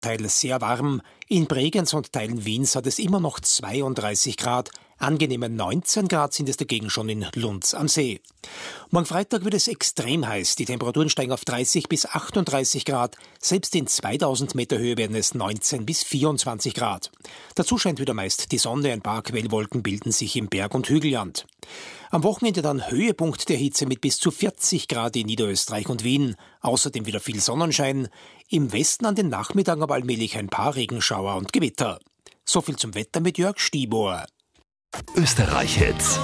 Teils sehr warm. In Bregenz und Teilen Wiens hat es immer noch 32 Grad. Angenehme 19 Grad sind es dagegen schon in Lunz am See. Morgen Freitag wird es extrem heiß. Die Temperaturen steigen auf 30 bis 38 Grad. Selbst in 2000 Meter Höhe werden es 19 bis 24 Grad. Dazu scheint wieder meist die Sonne. Ein paar Quellwolken bilden sich im Berg- und Hügelland. Am Wochenende dann Höhepunkt der Hitze mit bis zu 40 Grad in Niederösterreich und Wien. Außerdem wieder viel Sonnenschein. Im Westen an den Nachmittagen aber allmählich ein paar Regenschauer und Gewitter. So viel zum Wetter mit Jörg Stiebohr. Österreich-Hits